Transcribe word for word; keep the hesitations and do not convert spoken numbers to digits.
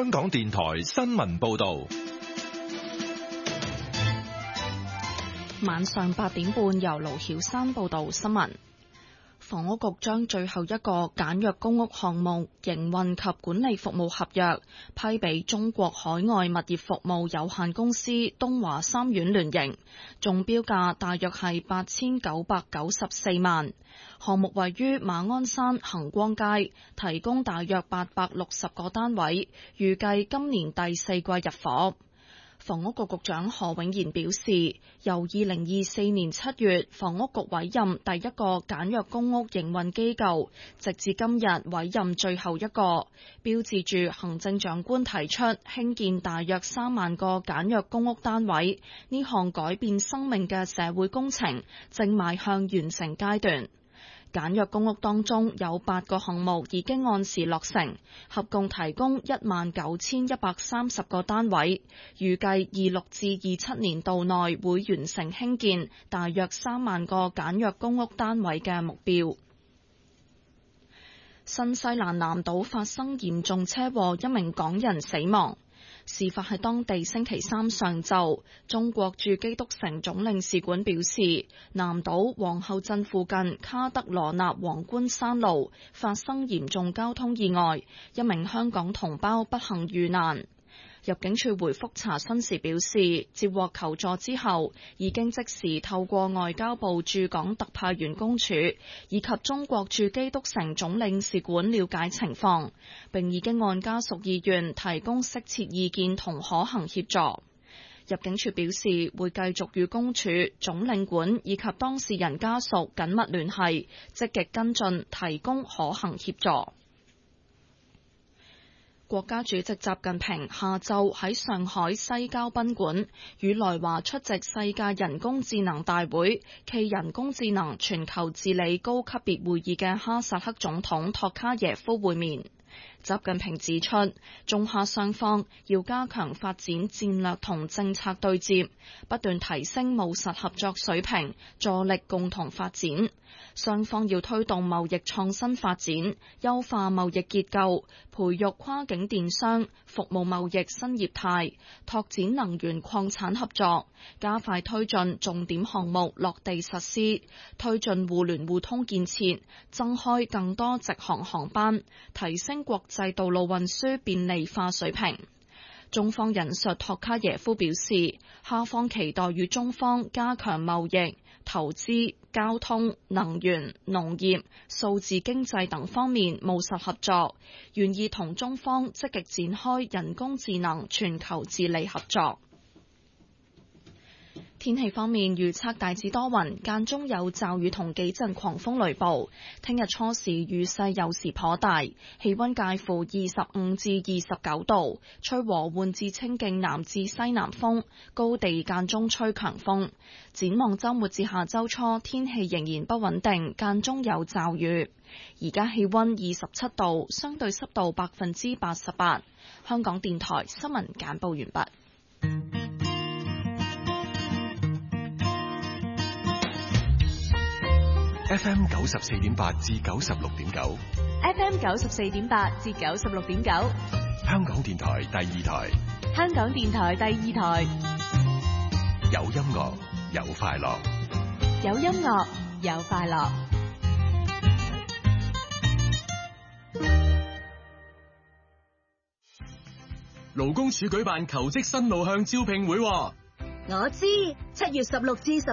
香港電台新聞報道。 晚上八點半，由盧曉山報道新聞。房屋局將最後一個簡約公屋項目營運及管理服務合約批俾中國海外物業服務有限公司東華三院聯營，中標價大約係八千九百九十四萬。項目位於馬鞍山恒光街，提供大約八百六十個單位，預計今年第四季入伙。房屋局局長何永賢表示，由二零二四年七月房屋局委任第一個簡約公屋營運機構，直至今日委任最後一個，標誌住行政長官提出興建大約三萬個簡約公屋單位，呢項改變生命嘅社會工程正邁向完成階段。簡約公屋當中有八個項目已經按時落成，合共提供一萬九千一百三十個單位，預計二六至二七年度內會完成興建大約三萬個簡約公屋單位嘅目標。新西蘭南島發生嚴重車禍，一名港人死亡。事發喺當地星期三上晝，中國駐基督城總領事館表示，南島皇后鎮附近卡德羅納皇冠山路發生嚴重交通意外，一名香港同胞不幸遇難。入境處回覆查詢時表示，接獲求助之後，已經即時透過外交部駐港特派員公署以及中國駐基督城總領事館了解情況，並已經按家屬意願提供適切意見同可行協助。入境處表示，會繼續與公署、總領館以及當事人家屬緊密聯繫，積極跟進，提供可行協助。國家主席習近平下晝喺上海西郊賓館與來華出席世界人工智能大會暨人工智能全球治理高級別會議嘅哈薩克總統托卡耶夫會面。習近平指出，中哈雙方要加強發展戰略同政策對接，不斷提升務實合作水平，助力共同發展。雙方要推動貿易創新發展，優化貿易結構，培育跨境電商、服務貿易新業態，拓展能源礦產合作，加快推進重點項目落地實施，推進互聯互通建設，增開更多直航航班，提升國際道路運輸便利化水平。中方引述托卡耶夫表示，哈方期待與中方加強貿易、投資、交通、能源、農業、數字經濟等方面務實合作，願意同中方積極展開人工智能全球治理合作。天氣方面預測大致多雲，間中有驟雨同幾陣狂風雷暴。聽日初時雨勢有時頗大，氣溫介乎二十五至二十九度，吹和緩至清勁南至西南風，高地間中吹強風。展望週末至下週初，天氣仍然不穩定，間中有驟雨。而家氣溫二十七度，相對濕度百分之八十八。香港電台新聞簡報完畢。 F M 九十四點八至九十六點九 ，F M 九十四點八至九十六點九， 香港電台第二台， 香港電台第二台， 有音樂有快樂， 有音樂有快樂。 勞工處舉辦求職新路向招聘會， 我知七月十六至十